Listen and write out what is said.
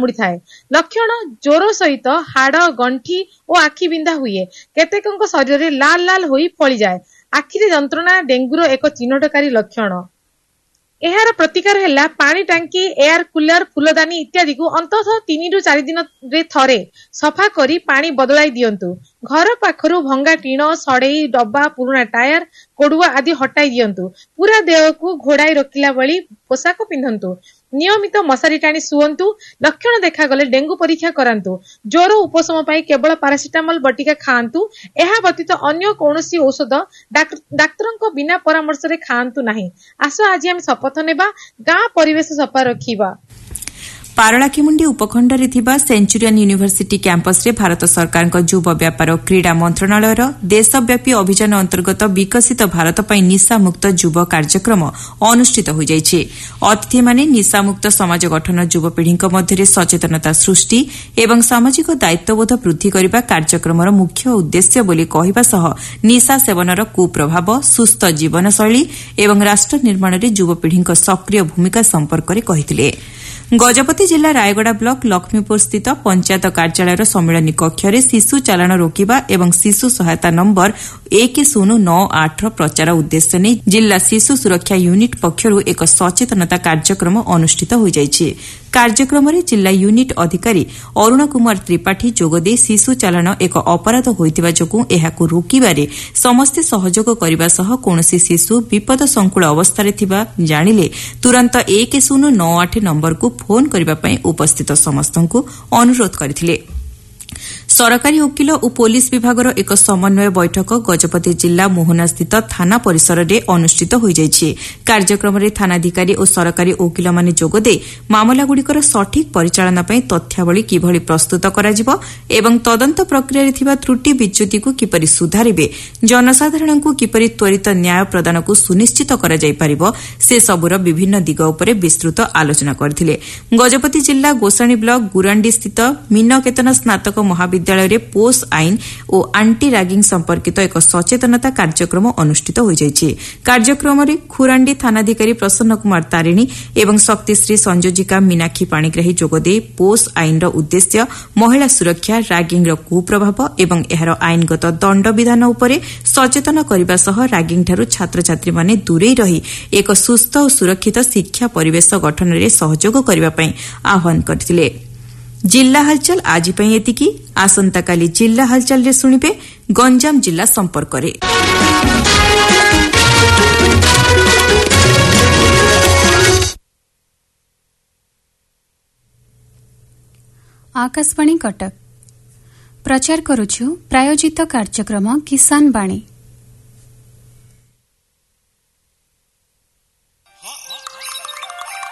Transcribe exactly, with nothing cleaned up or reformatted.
କାମୁଡ଼ି ଥାଏ। ଲକ୍ଷଣ ଜ୍ୱର ସହିତ ହାଡ଼, ଗଣ୍ଠି ଓ ଆଖି ବିନ୍ଧା ହୁଏ। କେତେକଙ୍କ ଶରୀରରେ ଲାଲ ଲାଲ ହୋଇ ଫଳିଯାଏ। ଆଖିରେ ଯନ୍ତ୍ରଣା ଡେଙ୍ଗୁର ଏକ ଚିହ୍ନଟକାରୀ ଲକ୍ଷଣ। ଏହାର ପ୍ରତିକାର ହେଲା ପାଣି ଟାଙ୍କି, ଏୟାର କୁଲର, ଫୁଲଦାନୀ ଇତ୍ୟାଦିକୁ ଅନ୍ତତଃ ତିନି ରୁ ଚାରି ଦିନରେ ଥରେ ସଫା କରି ପାଣି ବଦଳାଇ ଦିଅନ୍ତୁ। ଘର ପାଖରୁ ଭଙ୍ଗା ଟିଣ, ସଢେଇ, ଡବା, ପୁରୁଣା ଟାୟାର, କଡୁଆ ଆଦି ହଟାଇ ଦିଅନ୍ତୁ। ପୁରା ଦେହକୁ ଘୋଡାଇ ରଖିଲା ଭଳି ପୋଷାକ ପିନ୍ଧନ୍ତୁ। ନିୟମିତ ମଶାରୀ ଟାଣି ଶୁଅନ୍ତୁ। ଲକ୍ଷଣ ଦେଖାଗଲେ ଡେଙ୍ଗୁ ପରୀକ୍ଷା କରାନ୍ତୁ। ଜ୍ୱର ଉପଶମ ପାଇଁ କେବଳ ପାରାସିଟାମଲ ବଟିକା ଖାଆନ୍ତୁ। ଏହା ବ୍ୟତୀତ ଅନ୍ୟ କୌଣସି ଔଷଧ ଡାକ୍ତରଙ୍କ ବିନା ପରାମର୍ଶରେ ଖାଆନ୍ତୁ ନାହିଁ। ଆସ ଆଜି ଆମେ ଶପଥ ନେବା, ଗାଁ ପରିବେଶ ସଫା ରଖିବା। ପାରଳାଖେମୁଣ୍ଡି ଉପଖଣ୍ଡରେ ଥିବା ସେଞ୍ଚୁରିଆନ୍ ୟୁନିଭର୍ସିଟି କ୍ୟାମ୍ପସରେ ଭାରତ ସରକାରଙ୍କ ଯୁବ ବ୍ୟାପାର ଓ କ୍ରୀଡ଼ା ମନ୍ତ୍ରଣାଳୟର ଦେଶବ୍ୟାପୀ ଅଭିଯାନ ଅନ୍ତର୍ଗତ ବିକଶିତ ଭାରତ ପାଇଁ ନିଶାମୁକ୍ତ ଯୁବ କାର୍ଯ୍ୟକ୍ରମ ଅନୁଷ୍ଠିତ ହୋଇଯାଇଛି। ଅତିଥିମାନେ ନିଶାମୁକ୍ତ ସମାଜ ଗଠନ, ଯୁବପିଢ଼ିଙ୍କ ମଧ୍ୟରେ ସଚେତନତା ସୃଷ୍ଟି ଏବଂ ସାମାଜିକ ଦାୟିତ୍ୱବୋଧ ବୃଦ୍ଧି କରିବା କାର୍ଯ୍ୟକ୍ରମର ମୁଖ୍ୟ ଉଦ୍ଦେଶ୍ୟ ବୋଲି କହିବା ସହ ନିଶା ସେବନର କୁପ୍ରଭାବ, ସୁସ୍ଥ ଜୀବନଶୈଳୀ ଏବଂ ରାଷ୍ଟ୍ର ନିର୍ମାଣରେ ଯୁବପିଢ଼ିଙ୍କ ସକ୍ରିୟ ଭୂମିକା ସମ୍ପର୍କରେ କହିଥିଲେ। ଗଜପତି ଜିଲ୍ଲା ରାୟଗଡ଼ା ବ୍ଲକ ଲକ୍ଷ୍ମୀପୁରସ୍ଥିତ ପଞ୍ଚାୟତ କାର୍ଯ୍ୟାଳୟର ସମ୍ମିଳନୀ କକ୍ଷରେ ଶିଶୁ ଚାଲାଣ ରୋକିବା ଏବଂ ଶିଶୁ ସହାୟତା ନମ୍ବର ଏକ ଶୂନ ନଅ ଆଠର ପ୍ରଚାର ଉଦ୍ଦେଶ୍ୟ ନେଇ ଜିଲ୍ଲା ଶିଶୁ ସୁରକ୍ଷା ୟୁନିଟ୍ ପକ୍ଷରୁ ଏକ ସଚେତନତା କାର୍ଯ୍ୟକ୍ରମ ଅନୁଷ୍ଠିତ ହୋଇଯାଇଛି। କାର୍ଯ୍ୟକ୍ରମରେ ଜିଲ୍ଲା ୟୁନିଟ୍ ଅଧିକାରୀ ଅରୁଣ କୁମାର ତ୍ରିପାଠୀ ଯୋଗଦେଇ ଶିଶୁ ଚାଲାଣ ଏକ ଅପରାଧ ହୋଇଥିବା ଯୋଗୁଁ ଏହାକୁ ରୋକିବାରେ ସମସ୍ତେ ସହଯୋଗ କରିବା ସହ କୌଣସି ଶିଶୁ ବିପଦସଂକୁଳ ଅବସ୍ଥାରେ ଥିବା ଜାଣିଲେ ତୁରନ୍ତ ଏକ ଶୂନ ନଅ ଆଠ ନମ୍ବରକୁ ଫୋନ୍ କରିବା ପାଇଁ ଉପସ୍ଥିତ ସମସ୍ତଙ୍କୁ ଅନୁରୋଧ କରିଥିଲେ। ସରକାରୀ ଓକିଲ ଓ ପୋଲିସ ବିଭାଗର ଏକ ସମନ୍ୱୟ ବୈଠକ ଗଜପତି ଜିଲ୍ଲା ମୋହନାସ୍ଥିତ ଥାନା ପରିସରରେ ଅନୁଷ୍ଠିତ ହୋଇଯାଇଛି। କାର୍ଯ୍ୟକ୍ରମରେ ଥାନାଧିକାରୀ ଓ ସରକାରୀ ଓକିଲମାନେ ଯୋଗଦେଇ ମାମଲାଗୁଡ଼ିକର ସଠିକ୍ ପରିଚାଳନା ପାଇଁ ତଥ୍ୟାବଳୀ କିଭଳି ପ୍ରସ୍ତୁତ କରାଯିବ ଏବଂ ତଦନ୍ତ ପ୍ରକ୍ରିୟାରେ ଥିବା ତ୍ରୁଟି ବିଚ୍ୟୁତିକୁ କିପରି ସୁଧାରିବେ, ଜନସାଧାରଣଙ୍କୁ କିପରି ତ୍ୱରିତ ନ୍ୟାୟ ପ୍ରଦାନକୁ ସୁନିଶ୍ଚିତ କରାଯାଇପାରିବ, ସେସବୁର ବିଭିନ୍ନ ଦିଗ ଉପରେ ବିସ୍ତୃତ ଆଲୋଚନା କରିଥିଲେ। ଗଜପତି ଜିଲ୍ଲା ଗୋସାଣୀ ବ୍ଲକ ଗୁରାଣ୍ଡିସ୍ଥିତ ମୀନକେତନ ସ୍ନାତକ ମହାବିଦ୍ୟାଳୟରେ ପୋସ୍ ଆଇନ ଓ ଆଣ୍ଟି ରାଗିଂ ସମ୍ପର୍କିତ ଏକ ସଚେତନତା କାର୍ଯ୍ୟକ୍ରମ ଅନୁଷ୍ଠିତ ହୋଇଯାଇଛି। କାର୍ଯ୍ୟକ୍ରମରେ ଖୁରାଣ୍ଡି ଥାନାଧିକାରୀ ପ୍ରସନ୍ନ କୁମାର ତାରିଣୀ ଏବଂ ଶକ୍ତିଶ୍ରୀ ସଂଯୋଜିକା ମୀନାକ୍ଷୀ ପାଣିଗ୍ରାହୀ ଯୋଗଦେଇ ପୋସ୍ ଆଇନର ଉଦ୍ଦେଶ୍ୟ, ମହିଳା ସୁରକ୍ଷା, ରାଗିଂର କୁପ୍ରଭାବ ଏବଂ ଏହାର ଆଇନଗତ ଦଣ୍ଡବିଧାନ ଉପରେ ସଚେତନ କରିବା ସହ ରାଗିଂଠାରୁ ଛାତ୍ରଛାତ୍ରୀମାନେ ଦୂରେଇ ରହି ଏକ ସୁସ୍ଥ ଓ ସୁରକ୍ଷିତ ଶିକ୍ଷା ପରିବେଶ ଗଠନରେ ସହଯୋଗ କରିବା ପାଇଁ ଆହ୍ୱାନ କରିଥିଲେ। ଜିଲ୍ଲା ହାଲଚାଲ ଆଜି ପାଇଁ ଏତିକି। ଆସନ୍ତାକାଲି ଜିଲ୍ଲା ହାଲଚାଲରେ ଶୁଣିବେ ଗଞ୍ଜାମ ଜିଲ୍ଲା ସମ୍ପର୍କରେ। आकाशवाणी कटक प्रचार करुछु प्रायोजित कार्यक्रम किसान बाणी।